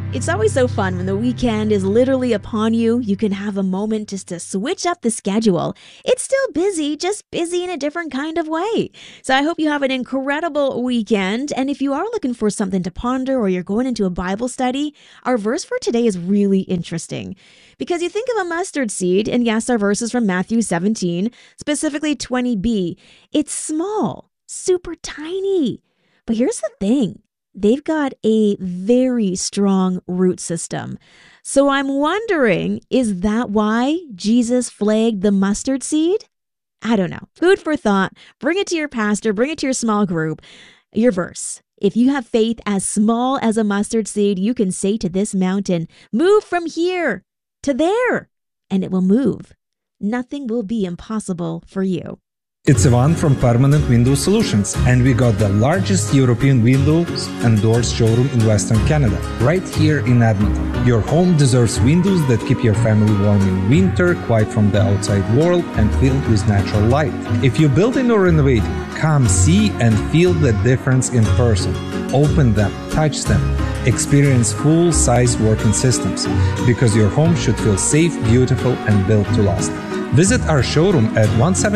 It's always so fun when the weekend is literally upon you. You can have a moment just to switch up the schedule. It's still busy, just busy in a different kind of way. So I hope you have an incredible weekend. And if you are looking for something to ponder or you're going into a Bible study, our verse for today is really interesting. Because you think of a mustard seed, and yes, our verse is from Matthew 17, specifically 20b. It's small, super tiny. But here's the thing. They've got a very strong root system. So I'm wondering, is that why Jesus flagged the mustard seed? I don't know. Food for thought. Bring it to your pastor. Bring it to your small group. Your verse. If you have faith as small as a mustard seed, you can say to this mountain, move from here to there, and it will move. Nothing will be impossible for you. It's Ivan from Permanent Window Solutions, and we got the largest European windows and doors showroom in Western Canada, right here in Edmonton. Your home deserves windows that keep your family warm in winter, quiet from the outside world, and filled with natural light. If you're building or renovating, come see and feel the difference in person. Open them, touch them, experience full-size working systems, because your home should feel safe, beautiful, and built to last. Visit our showroom at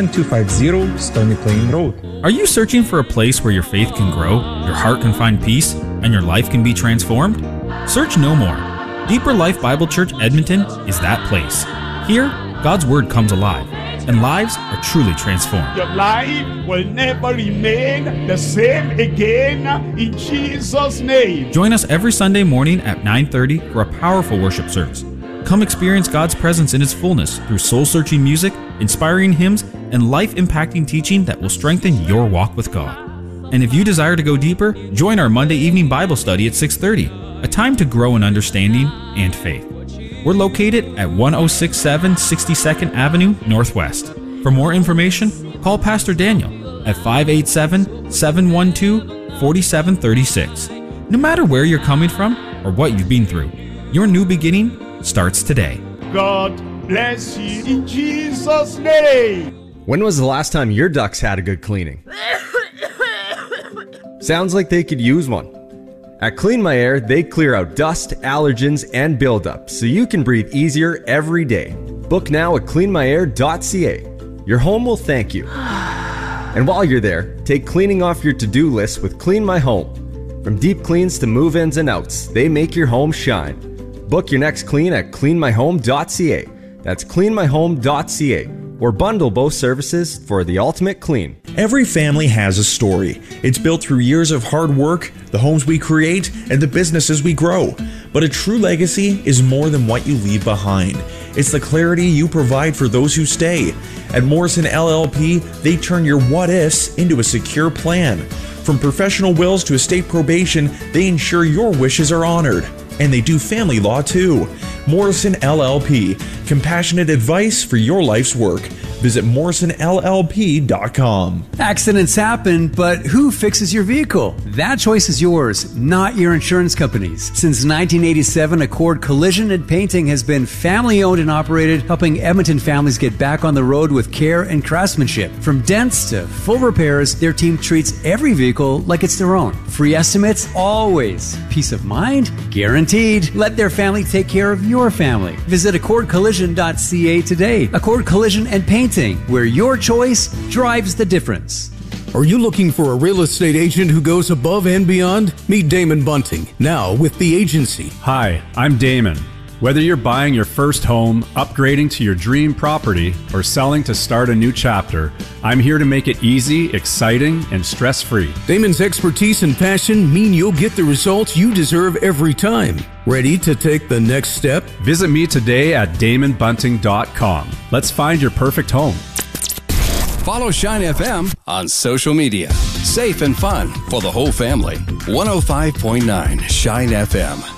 17250 Stony Plain Road. Are you searching for a place where your faith can grow, your heart can find peace, and your life can be transformed? Search no more. Deeper Life Bible Church Edmonton is that place. Here, God's Word comes alive, and lives are truly transformed. Your life will never remain the same again in Jesus' name. Join us every Sunday morning at 9:30 for a powerful worship service. Come experience God's presence in His fullness through soul-searching music, inspiring hymns, and life-impacting teaching that will strengthen your walk with God. And if you desire to go deeper, join our Monday evening Bible study at 6:30, a time to grow in understanding and faith. We're located at 1067 62nd Avenue Northwest. For more information, call Pastor Daniel at 587-712-4736. No matter where you're coming from or what you've been through, your new beginning starts today. God bless you in Jesus' name. When was the last time your ducks had a good cleaning? Sounds like they could use one. At Clean My Air, they clear out dust, allergens, and buildup so you can breathe easier every day. Book now at cleanmyair.ca. Your home will thank you. And while you're there, take cleaning off your to-do list with Clean My Home. From deep cleans to move-ins and outs, they make your home shine. Book your next clean at cleanmyhome.ca. That's cleanmyhome.ca. Or bundle both services for the ultimate clean. Every family has a story. It's built through years of hard work, the homes we create, and the businesses we grow. But a true legacy is more than what you leave behind. It's the clarity you provide for those who stay. At Morrison LLP, they turn your what-ifs into a secure plan. From professional wills to estate probation, they ensure your wishes are honored. And they do family law too. Morrison LLP. Compassionate advice for your life's work. Visit morrisonllp.com. Accidents happen, but who fixes your vehicle? That choice is yours, not your insurance company's. Since 1987, Accord Collision and Painting has been family-owned and operated, helping Edmonton families get back on the road with care and craftsmanship. From dents to full repairs, their team treats every vehicle like it's their own. Free estimates, always. Peace of mind, guaranteed. Let their family take care of your family. Visit accordcollision.ca today. Accord Collision and Painting, where your choice drives the difference. Are you looking for a real estate agent who goes above and beyond? Meet Damon Bunting, now with The Agency. Hi, I'm Damon. Whether you're buying your first home, upgrading to your dream property, or selling to start a new chapter, I'm here to make it easy, exciting, and stress-free. Damon's expertise and passion mean you'll get the results you deserve every time. Ready to take the next step? Visit me today at damonbunting.com. Let's find your perfect home. Follow Shine FM on social media. Safe and fun for the whole family. 105.9 Shine FM.